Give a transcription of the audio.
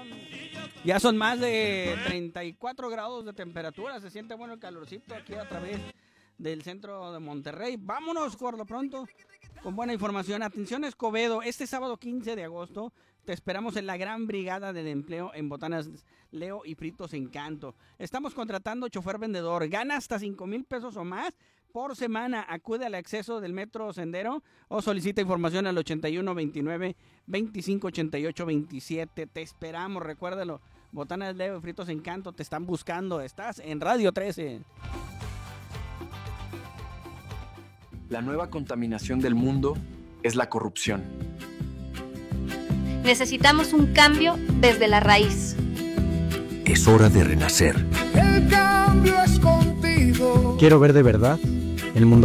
Ya son más de 34 grados de temperatura. Se siente bueno el calorcito aquí a través del centro de Monterrey. Vámonos por lo pronto con buena información. Atención Escobedo, este sábado 15 de agosto te esperamos en la gran brigada del empleo en Botanas Leo y Fritos Encanto. Estamos contratando chofer vendedor. Gana hasta 5,000 pesos o más por semana. Acude al acceso del Metro Sendero o solicita información al 81 29 25 88 27. Te esperamos, recuérdalo. Botanas Leo y Fritos Encanto te están buscando. Estás en Radio 13. La nueva contaminación del mundo es la corrupción. Necesitamos un cambio desde la raíz. Es hora de renacer. El cambio es contigo. Quiero ver de verdad el mundo